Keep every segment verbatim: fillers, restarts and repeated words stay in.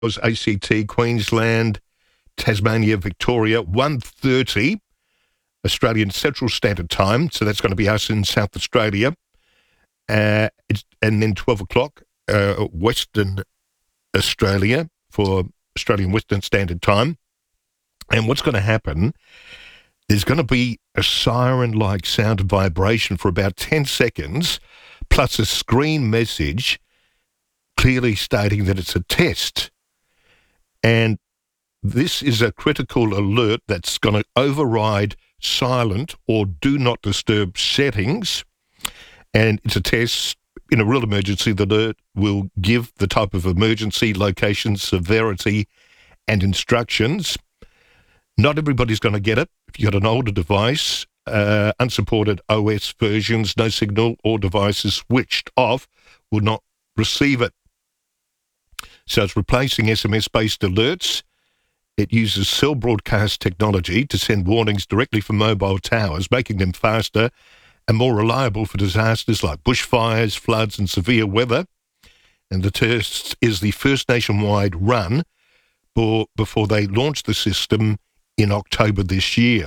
was A C T, Queensland, Tasmania, Victoria, one thirty Australian Central Standard Time, so that's going to be us in South Australia, uh, it's, and then twelve o'clock uh, Western Australia for Australian Western Standard Time. And what's going to happen, there's going to be a siren-like sound and vibration for about ten seconds, plus a screen message clearly stating that it's a test. And this is a critical alert that's going to override silent or do not disturb settings. And it's a test. In a real emergency, the alert will give the type of emergency, location, severity, and instructions. Not everybody's going to get it. If you've got an older device, uh, unsupported O S versions, no signal, or devices switched off, will not receive it. So it's replacing S M S-based alerts. It uses cell broadcast technology to send warnings directly from mobile towers, making them faster and more reliable for disasters like bushfires, floods, and severe weather. And the test is the first nationwide run for, before they launch the system in October this year.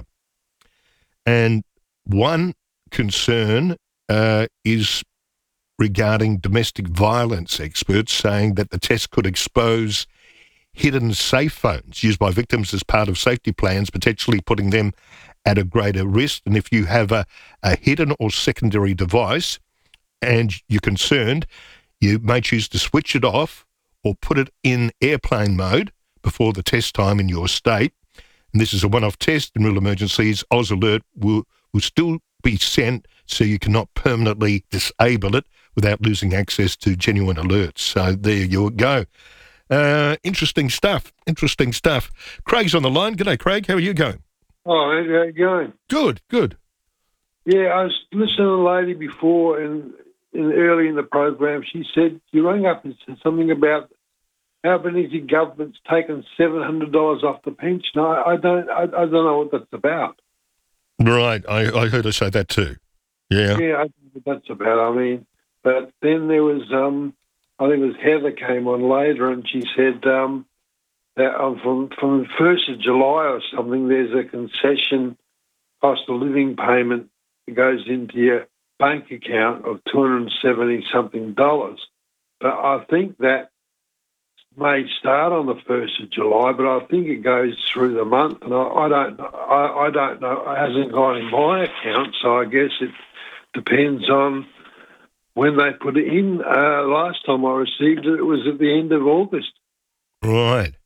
And one concern uh, is regarding domestic violence, experts saying that the test could expose hidden safe phones used by victims as part of safety plans, potentially putting them at a greater risk. And if you have a, a hidden or secondary device and you're concerned, you may choose to switch it off or put it in airplane mode before the test time in your state. And this is a one-off test. In real emergencies, Oz Alert will, will still be sent, so you cannot permanently disable it without losing access to genuine alerts. So there you go. Uh, interesting stuff. Interesting stuff. Craig's on the line. G'day, Craig. How are you going? Oh, how you going? Good, good. Yeah, I was listening to a lady before, and, and early in the program, she said, you rang up and said something about Albanese government's taken seven hundred dollars off the pension. I, I don't I, I don't know what that's about. Right, I, I heard her say that too. Yeah. Yeah, I don't know what that's about. I mean, but then there was, um, I think it was Heather came on later, and she said um, that um, from, from the first of July or something, there's a concession cost of living payment that goes into your bank account of two hundred seventy something dollars. But I think that may start on the first of July, but I think it goes through the month, and I, I don't know. I, I don't know. It hasn't gone in my account, so I guess it depends on when they put it in. Uh, last time I received it, it was at the end of August. Right.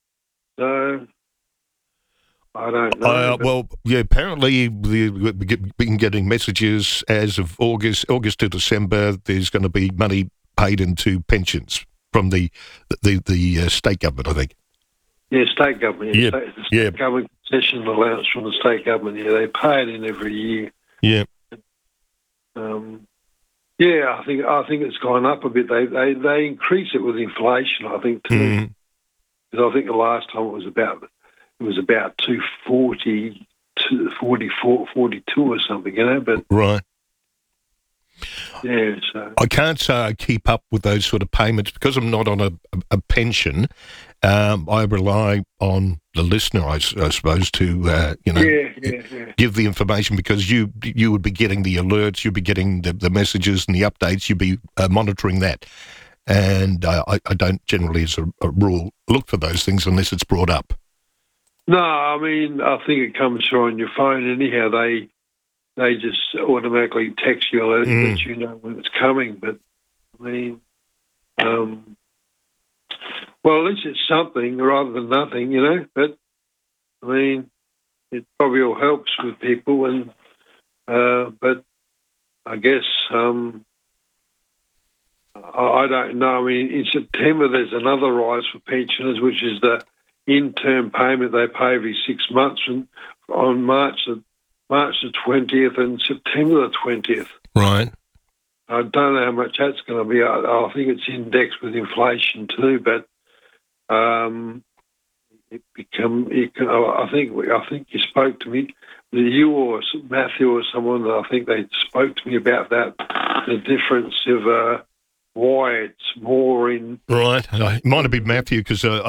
So I don't know. Uh, well, yeah, apparently we've been getting messages as of August, August to December, there's going to be money paid into pensions from the the, the uh, state government, I think. Yeah, state government. Yeah, Yep. state, the state Yep. government concession allowance from the state government. Yeah, they pay it in every year. Yeah. Um, yeah, I think I think it's gone up a bit. They they they increase it with inflation, I think, too. Mm. Because I think the last time it was about it was about two forty, forty-four, forty-two or something, you know. But Right. yeah, so I can't say I keep up with those sort of payments because I'm not on a, a pension. Um, I rely on the listener, I, s- I suppose, to uh, you know yeah, yeah, yeah. give the information, because you you would be getting the alerts, you'd be getting the, the messages and the updates, you'd be uh, monitoring that. And uh, I, I don't generally, as a, a rule, look for those things unless it's brought up. No, I mean, I think it comes through on your phone anyhow. They they just automatically text you and Mm. let you know when it's coming. But I mean, um, well, at least it's something rather than nothing, you know. But I mean, it probably all helps with people, and uh, but I guess um, I, I don't know. I mean, in September there's another rise for pensioners, which is the in-term payment they pay every six months, and on March the March the twentieth and September the twentieth. Right. I don't know how much that's going to be. I, I think it's indexed with inflation too, but um, it become. It can, I think. I think you spoke to me, you or Matthew or someone. I think they spoke to me about that. The difference of uh, why it's more in. Right. Uh, It might have been Matthew because uh,